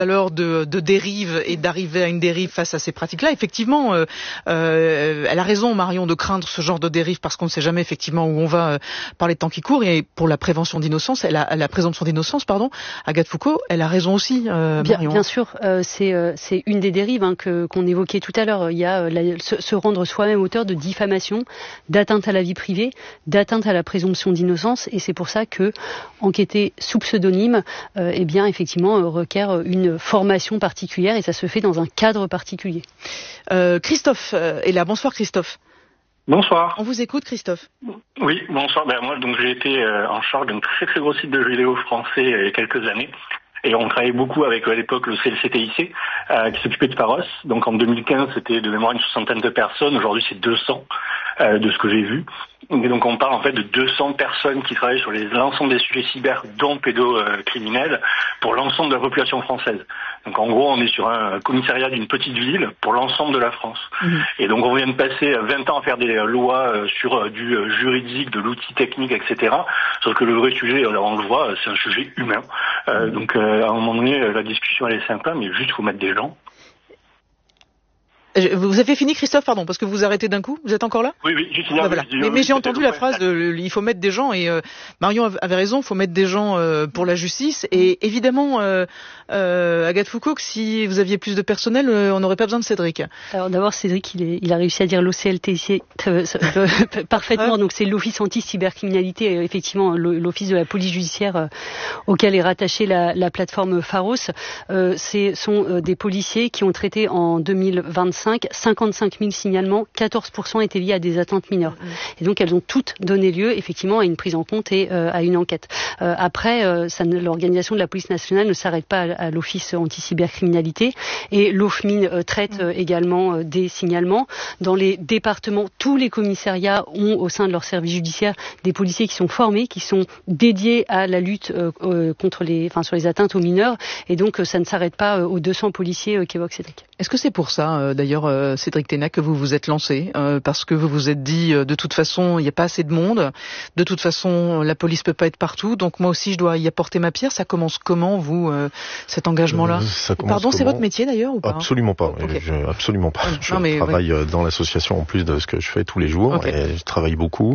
à l'heure de dérive et d'arriver à une dérive face à ces pratiques-là. Effectivement, elle a raison, Marion, de craindre ce genre de dérive parce qu'on ne sait jamais effectivement où on va par les temps qui courent. Et pour la prévention d'innocence, la présomption d'innocence, Agathe Foucault, elle a raison aussi, Marion. Bien sûr, c'est une des dérives qu'on évoquait tout à l'heure. Il y a se rendre soi-même auteur de diffamation, d'atteinte à la vie privée, d'atteinte à la présomption d'innocence. Et c'est pour ça que enquêter sous pseudonyme, effectivement, requiert une formation particulière et ça se fait dans un cadre particulier. Christophe est là. Bonsoir Christophe. Bonsoir. On vous écoute Christophe. Oui, bonsoir. Moi j'ai été en charge d'un très très gros site de jeux vidéo français il y a quelques années. Et on travaillait beaucoup avec à l'époque le CLCTIC qui s'occupait de Pharos. Donc en 2015 c'était de mémoire une soixantaine de personnes. Aujourd'hui c'est 200 de ce que j'ai vu. Et donc on parle en fait de 200 personnes qui travaillent sur l'ensemble des sujets cyber, dont pédocriminels, pour l'ensemble de la population française. Donc en gros on est sur un commissariat d'une petite ville pour l'ensemble de la France. Et donc on vient de passer 20 ans à faire des lois sur du juridique, de l'outil technique, etc. Sauf que le vrai sujet, on le voit, c'est un sujet humain. Donc à un moment donné la discussion elle est sympa, mais juste faut mettre des gens. Vous avez fini Christophe, pardon, parce que vous arrêtez d'un coup. Vous êtes encore là ? Oui, j'ai fini. Voilà. Mais j'ai entendu la phrase il faut mettre des gens, et Marion avait raison, il faut mettre des gens pour la justice. Et évidemment, Agathe Foucault, que si vous aviez plus de personnel, on n'aurait pas besoin de Cédric. Alors d'abord, Cédric, il a réussi à dire l'OCLTC parfaitement. Donc c'est l'Office anti-cybercriminalité, effectivement, l'Office de la police judiciaire auquel est rattachée la plateforme Pharos. Ce sont des policiers qui ont traité en 2025 55 000 signalements, 14% étaient liés à des atteintes mineures. Et donc elles ont toutes donné lieu effectivement à une prise en compte et à une enquête. Après, l'organisation de la police nationale ne s'arrête pas à l'Office anti-cybercriminalité et l'OFMIN traite également des signalements. Dans les départements, tous les commissariats ont au sein de leur service judiciaire des policiers qui sont formés, qui sont dédiés à la lutte sur les atteintes aux mineurs. Et donc ça ne s'arrête pas aux 200 policiers qu'évoque Cédric. Est-ce que c'est pour ça, d'ailleurs, Cédric Ténac, que vous vous êtes lancé, parce que vous vous êtes dit, de toute façon, il n'y a pas assez de monde, de toute façon, la police peut pas être partout, donc moi aussi, je dois y apporter ma pierre. Ça commence comment, vous, cet engagement-là ? Pardon, c'est votre métier d'ailleurs, ou pas ? Absolument pas. Okay. Absolument pas. Je travaille dans l'association en plus de ce que je fais tous les jours, et je travaille beaucoup.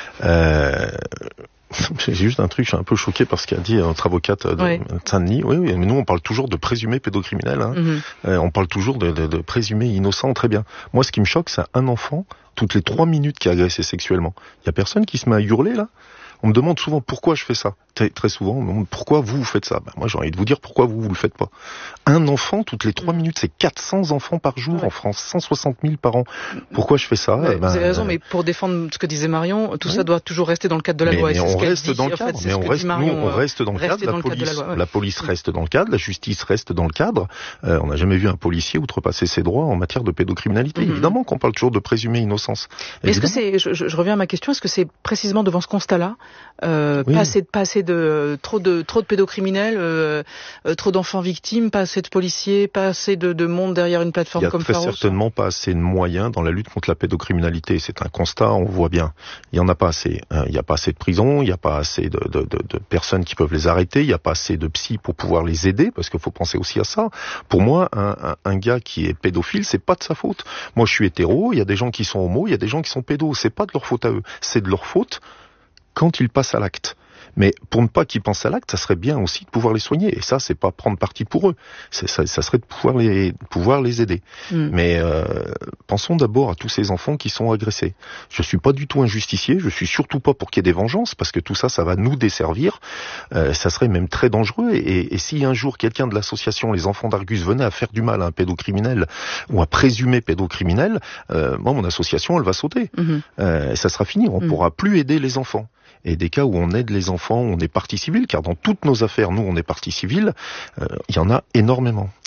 J'ai juste un truc, je suis un peu choqué par ce qu'a dit notre avocate de Saint-Denis. Oui, mais nous on parle toujours de présumé pédocriminel. On parle toujours de présumé innocent, très bien. Moi, ce qui me choque, c'est un enfant toutes les 3 minutes qui est agressé sexuellement. Il y a personne qui se met à hurler là. On me demande souvent pourquoi je fais ça. Très souvent, on me demande pourquoi vous faites ça. Moi, j'ai envie de vous dire pourquoi vous le faites pas. Un enfant toutes les 3 minutes, c'est 400 enfants par jour en France, 160 000 par an. Pourquoi je fais ça ? Vous avez raison, mais pour défendre ce que disait Marion, tout ça doit toujours rester dans le cadre de la loi. Mais on reste dans le cadre. On reste dans le cadre. La police reste dans le cadre. La justice reste dans le cadre. On n'a jamais vu un policier outrepasser ses droits en matière de pédocriminalité. Évidemment qu'on parle toujours de présumé innocence. Mais est-ce que c'est, je reviens à ma question, est-ce que c'est précisément devant ce constat-là, pas assez de trop de pédocriminels, trop d'enfants victimes, pas assez de policiers, pas assez de monde derrière une plateforme comme Pharos ? Il y a très certainement pas assez de moyens dans la lutte contre la pédocriminalité. C'est un constat, on voit bien. Il y en a pas assez. Il n'y a pas assez de prisons, il n'y a pas assez de personnes qui peuvent les arrêter, il n'y a pas assez de psy pour pouvoir les aider, parce qu'il faut penser aussi à ça. Pour moi, un gars qui est pédophile, c'est pas de sa faute. Moi, je suis hétéro, il y a des gens qui sont homo, il y a des gens qui sont pédos. C'est pas de leur faute à eux. C'est de leur faute quand ils passent à l'acte. Mais pour ne pas qu'ils pensent à l'acte, ça serait bien aussi de pouvoir les soigner. Et ça, c'est pas prendre parti pour eux. Ça serait de pouvoir les aider. Mais pensons d'abord à tous ces enfants qui sont agressés. Je suis pas du tout un justicier. Je suis surtout pas pour qu'il y ait des vengeances, parce que tout ça, ça va nous desservir. Ça serait même très dangereux. Et si un jour quelqu'un de l'association Les Enfants d'Argus venait à faire du mal à un pédocriminel ou à présumer pédocriminel, moi, mon association, elle va sauter. Ça sera fini. On pourra plus aider les enfants. Et des cas où on aide les enfants, on est partie civile, car dans toutes nos affaires, nous, on est partie civile, il y en a énormément.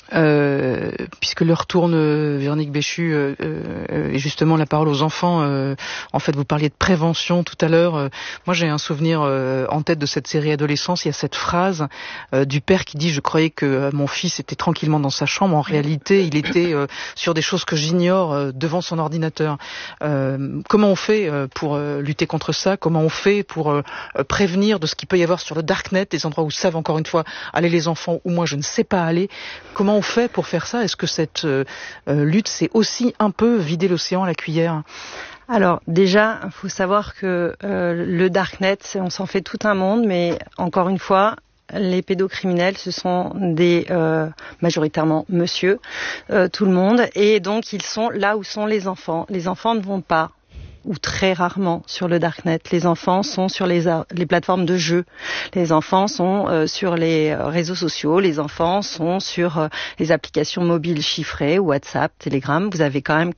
Puisque l'heure tourne, Véronique Béchu, et justement la parole aux enfants. En fait, vous parliez de prévention tout à l'heure. Moi, j'ai un souvenir en tête de cette série Adolescence. Il y a cette phrase du père qui dit « Je croyais que mon fils était tranquillement dans sa chambre. En réalité, il était sur des choses que j'ignore devant son ordinateur. » Comment on fait pour lutter contre ça? Comment on fait pour prévenir de ce qu'il peut y avoir sur le darknet, des endroits où savent encore une fois aller les enfants, où moi je ne sais pas aller? Comment on fait pour faire ça? Est-ce que cette lutte, c'est aussi un peu vider l'océan à la cuillère? Alors déjà, il faut savoir que le darknet, on s'en fait tout un monde, mais encore une fois, les pédocriminels, ce sont des majoritairement monsieur, tout le monde, et donc ils sont là où sont les enfants. Les enfants ne vont pas, ou très rarement, sur le darknet. Les enfants sont sur les plateformes de jeux. Les enfants sont sur les réseaux sociaux. Les enfants sont sur les applications mobiles chiffrées, WhatsApp, Telegram. Vous avez quand même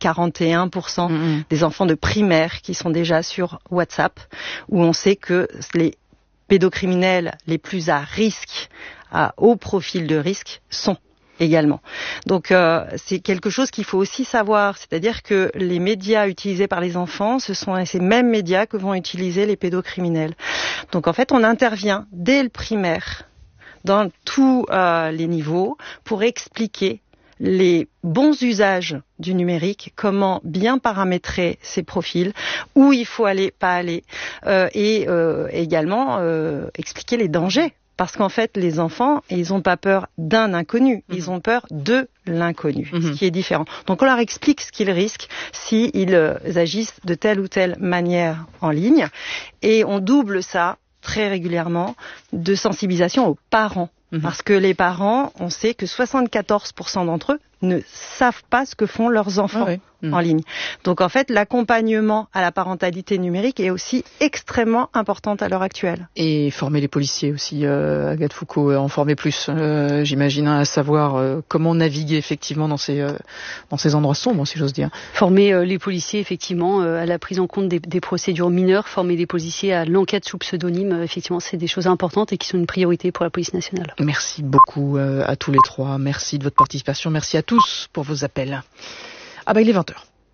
41% des enfants de primaire qui sont déjà sur WhatsApp, où on sait que les pédocriminels les plus à risque, à haut profil de risque, sont également. Donc c'est quelque chose qu'il faut aussi savoir, c'est-à-dire que les médias utilisés par les enfants, ce sont ces mêmes médias que vont utiliser les pédocriminels. Donc en fait, on intervient dès le primaire, dans tous les niveaux, pour expliquer les bons usages du numérique, comment bien paramétrer ses profils, où il faut aller, pas aller, et également expliquer les dangers. Parce qu'en fait, les enfants, ils n'ont pas peur d'un inconnu, ils ont peur de l'inconnu, ce qui est différent. Donc on leur explique ce qu'ils risquent s'ils agissent de telle ou telle manière en ligne, et on double ça très régulièrement de sensibilisation aux parents. Parce que les parents, on sait que 74% d'entre eux ne savent pas ce que font leurs enfants en ligne. Donc en fait, l'accompagnement à la parentalité numérique est aussi extrêmement important à l'heure actuelle. Et former les policiers aussi, Agathe Foucault, en former plus, j'imagine, à savoir comment naviguer effectivement dans ces endroits sombres, si j'ose dire. Former les policiers effectivement à la prise en compte des procédures mineures, former les policiers à l'enquête sous pseudonyme, effectivement, c'est des choses importantes et qui sont une priorité pour la police nationale. Merci beaucoup à tous les trois. Merci de votre participation. Merci à tous pour vos appels. Ah bah il est 20h.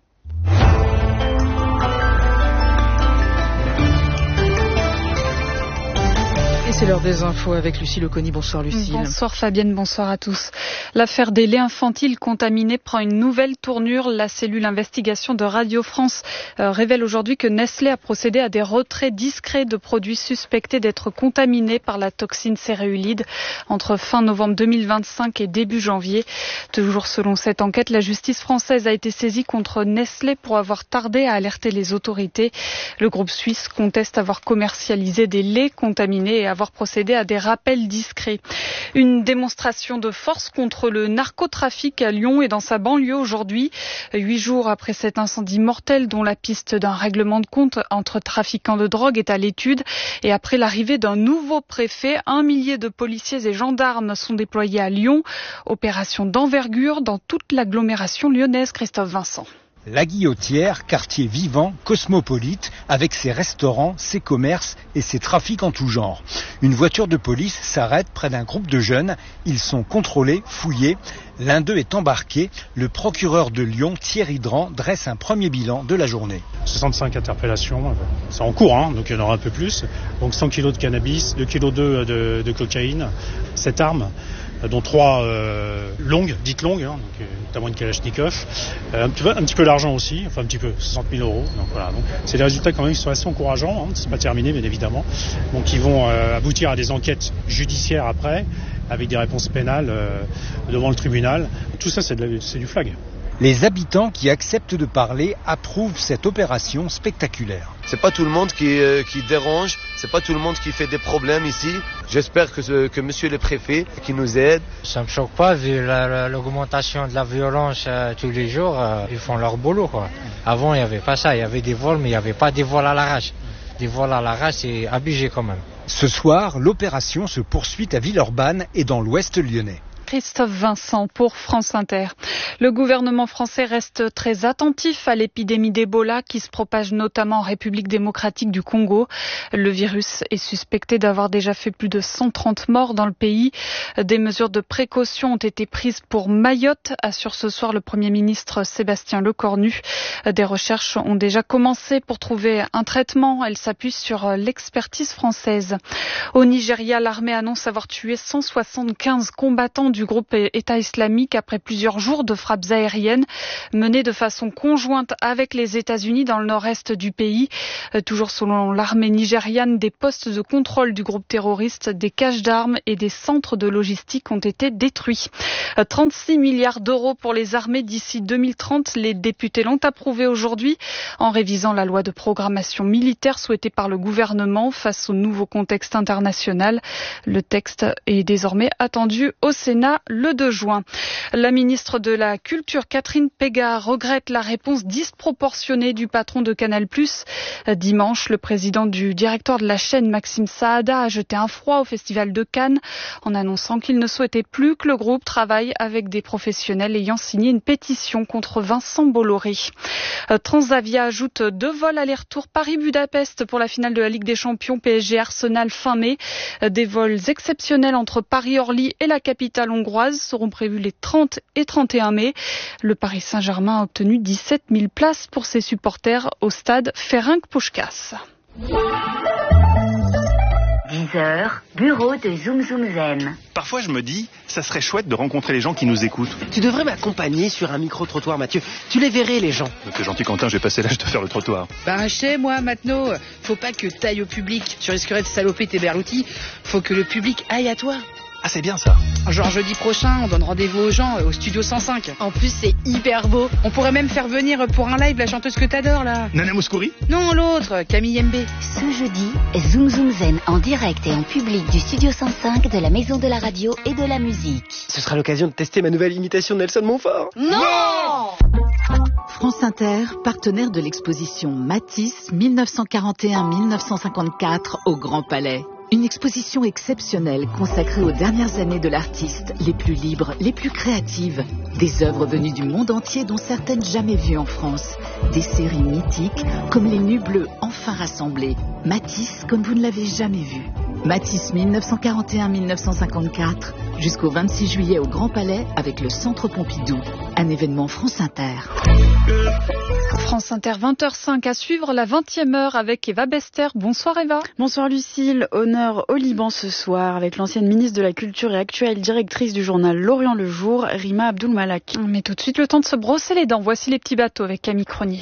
Et c'est l'heure des infos avec Lucille Oconi. Bonsoir Lucille. Bonsoir Fabienne, bonsoir à tous. L'affaire des laits infantiles contaminés prend une nouvelle tournure. La cellule investigation de Radio France révèle aujourd'hui que Nestlé a procédé à des retraits discrets de produits suspectés d'être contaminés par la toxine céréulide entre fin novembre 2025 et début janvier. Toujours selon cette enquête, la justice française a été saisie contre Nestlé pour avoir tardé à alerter les autorités. Le groupe suisse conteste avoir commercialisé des laits contaminés et avoir procédé à des rappels discrets. Une démonstration de force contre le narcotrafic à Lyon et dans sa banlieue aujourd'hui, 8 jours après cet incendie mortel dont la piste d'un règlement de compte entre trafiquants de drogue est à l'étude et après l'arrivée d'un nouveau préfet, 1 millier de policiers et gendarmes sont déployés à Lyon. Opération d'envergure dans toute l'agglomération lyonnaise. Christophe Vincent. La Guillotière, quartier vivant, cosmopolite, avec ses restaurants, ses commerces et ses trafics en tout genre. Une voiture de police s'arrête près d'un groupe de jeunes. Ils sont contrôlés, fouillés. L'un d'eux est embarqué. Le procureur de Lyon, Thierry Dran, dresse un premier bilan de la journée. 65 interpellations, c'est en cours, donc il y en aura un peu plus. Donc 100 kilos de cannabis, 2 kilos de cocaïne, 7 armes, dont 3 longues, dites longues, donc notamment une Kalachnikov, un petit peu d'argent aussi, enfin un petit peu, 60 000 euros. Donc voilà, donc c'est des résultats quand même qui sont assez encourageants, c'est pas terminé bien évidemment, donc qui vont aboutir à des enquêtes judiciaires après, avec des réponses pénales devant le tribunal. Tout ça c'est du flag. Les habitants qui acceptent de parler approuvent cette opération spectaculaire. C'est pas tout le monde qui dérange, c'est pas tout le monde qui fait des problèmes ici. J'espère que monsieur le préfet qui nous aide. Ça me choque pas vu l'augmentation de la violence tous les jours, ils font leur boulot quoi. Avant il y avait pas ça, il y avait des vols mais il y avait pas des vols à l'arrache. Des vols à l'arrache c'est abusé quand même. Ce soir, l'opération se poursuit à Villeurbanne et dans l'ouest lyonnais. Christophe Vincent pour France Inter. Le gouvernement français reste très attentif à l'épidémie d'Ebola qui se propage notamment en République démocratique du Congo. Le virus est suspecté d'avoir déjà fait plus de 130 morts dans le pays. Des mesures de précaution ont été prises pour Mayotte, assure ce soir le Premier ministre Sébastien Lecornu. Des recherches ont déjà commencé pour trouver un traitement. Elles s'appuient sur l'expertise française. Au Nigeria, l'armée annonce avoir tué 175 combattants du groupe État islamique après plusieurs jours de frappes aériennes menées de façon conjointe avec les États-Unis dans le nord-est du pays. Toujours selon l'armée nigériane, des postes de contrôle du groupe terroriste, des caches d'armes et des centres de logistique ont été détruits. 36 milliards d'euros pour les armées d'ici 2030. Les députés l'ont approuvé aujourd'hui en révisant la loi de programmation militaire souhaitée par le gouvernement face au nouveau contexte international. Le texte est désormais attendu au Sénat le 2 juin. La ministre de la Culture, Catherine Pégard, regrette la réponse disproportionnée du patron de Canal+. Dimanche, le président du directeur de la chaîne, Maxime Saada, a jeté un froid au Festival de Cannes en annonçant qu'il ne souhaitait plus que le groupe travaille avec des professionnels ayant signé une pétition contre Vincent Bolloré. Transavia ajoute 2 vols aller-retour Paris-Budapest pour la finale de la Ligue des Champions PSG-Arsenal fin mai. Des vols exceptionnels entre Paris-Orly et la capitale hongroise seront prévus les 30 et 31 mai. Le Paris Saint-Germain a obtenu 17 000 places pour ses supporters au stade Ferenc-Puskás. 10h, bureau de Zoom Zoom Zen. Parfois je me dis, ça serait chouette de rencontrer les gens qui nous écoutent. Tu devrais m'accompagner sur un micro-trottoir, Mathieu. Tu les verrais, les gens. C'est gentil, Quentin, j'ai passé l'âge de faire le trottoir. Bah, chez moi, maintenant, faut pas que t'ailles au public. Tu risquerais de saloper tes berloutis. Faut que le public aille à toi. Ah, c'est bien ça. Genre jeudi prochain, on donne rendez-vous aux gens au Studio 105. En plus, c'est hyper beau. On pourrait même faire venir pour un live la chanteuse que t'adores, là. Nana Mouskouri ? Non, l'autre, Camille Mb. Ce jeudi, Zoom Zoom Zen en direct et en public du Studio 105 de la Maison de la Radio et de la Musique. Ce sera l'occasion de tester ma nouvelle imitation de Nelson Montfort. Non ! France Inter, partenaire de l'exposition Matisse 1941-1954 au Grand Palais. Une exposition exceptionnelle consacrée aux dernières années de l'artiste, les plus libres, les plus créatives. Des œuvres venues du monde entier dont certaines jamais vues en France. Des séries mythiques comme les Nus Bleus enfin rassemblés. Matisse comme vous ne l'avez jamais vu. Matisse 1941-1954 jusqu'au 26 juillet au Grand Palais avec le Centre Pompidou. Un événement France Inter. France Inter 20h05 à suivre la 20e heure avec Eva Bester. Bonsoir Eva. Bonsoir Lucille. Honneur au Liban ce soir avec l'ancienne ministre de la Culture et actuelle directrice du journal L'Orient le Jour, Rima Abdul-Malak. Mais tout de suite le temps de se brosser les dents. Voici les petits bateaux avec Camille Cronier.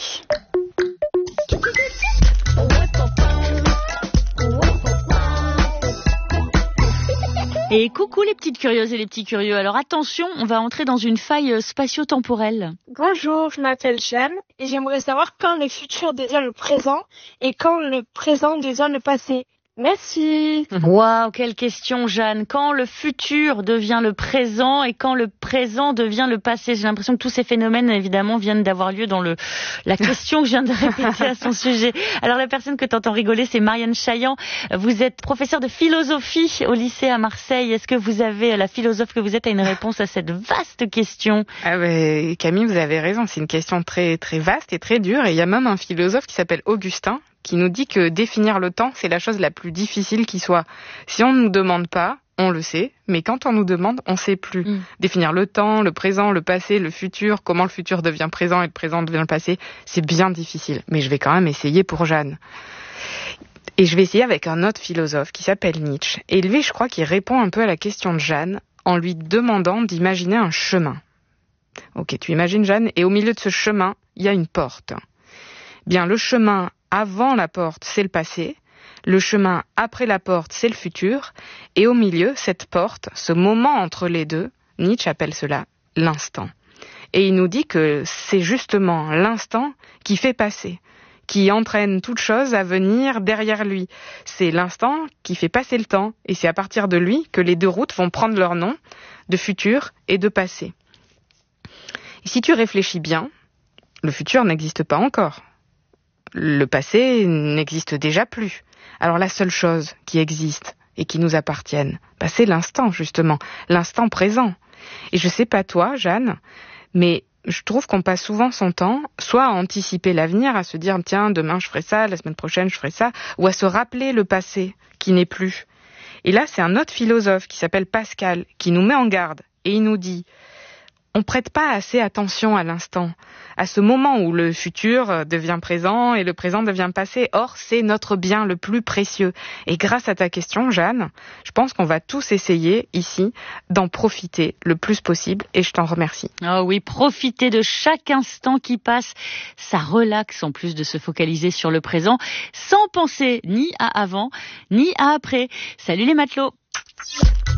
Et coucou les petites curieuses et les petits curieux. Alors attention, on va entrer dans une faille spatio-temporelle. Bonjour, je m'appelle Jeanne et j'aimerais savoir quand le futur devient le présent et quand le présent devient le passé. Merci. Waouh, quelle question Jeanne. Quand le futur devient le présent et quand le présent devient le passé. J'ai l'impression que tous ces phénomènes évidemment viennent d'avoir lieu dans la question que je viens de répéter à son sujet. Alors la personne que tu entends rigoler, c'est Marianne Chaillan. Vous êtes professeure de philosophie au lycée à Marseille. Est-ce que vous avez, la philosophe que vous êtes, a une réponse à cette vaste question? Camille, vous avez raison, c'est une question très très vaste et très dure et il y a même un philosophe qui s'appelle Augustin qui nous dit que définir le temps, c'est la chose la plus difficile qui soit. Si on ne nous demande pas, on le sait, mais quand on nous demande, on ne sait plus. Définir le temps, le présent, le passé, le futur, comment le futur devient présent et le présent devient le passé, c'est bien difficile. Mais je vais quand même essayer pour Jeanne. Et je vais essayer avec un autre philosophe qui s'appelle Nietzsche. Et lui, je crois qu'il répond un peu à la question de Jeanne en lui demandant d'imaginer un chemin. Ok, tu imagines Jeanne, et au milieu de ce chemin, il y a une porte. Bien, le chemin avant la porte, c'est le passé. Le chemin après la porte, c'est le futur. Et au milieu, cette porte, ce moment entre les deux, Nietzsche appelle cela l'instant. Et il nous dit que c'est justement l'instant qui fait passer, qui entraîne toute chose à venir derrière lui. C'est l'instant qui fait passer le temps. Et c'est à partir de lui que les deux routes vont prendre leur nom, de futur et de passé. Et si tu réfléchis bien, le futur n'existe pas encore. Le passé n'existe déjà plus. Alors la seule chose qui existe et qui nous appartienne, c'est l'instant justement, l'instant présent. Et je sais pas toi, Jeanne, mais je trouve qu'on passe souvent son temps soit à anticiper l'avenir, à se dire tiens, demain je ferai ça, la semaine prochaine je ferai ça, ou à se rappeler le passé qui n'est plus. Et là, c'est un autre philosophe qui s'appelle Pascal qui nous met en garde et il nous dit on prête pas assez attention à l'instant, à ce moment où le futur devient présent et le présent devient passé. Or, c'est notre bien le plus précieux. Et grâce à ta question, Jeanne, je pense qu'on va tous essayer ici d'en profiter le plus possible et je t'en remercie. Oh oui, profiter de chaque instant qui passe. Ça relaxe en plus de se focaliser sur le présent sans penser ni à avant ni à après. Salut les matelots!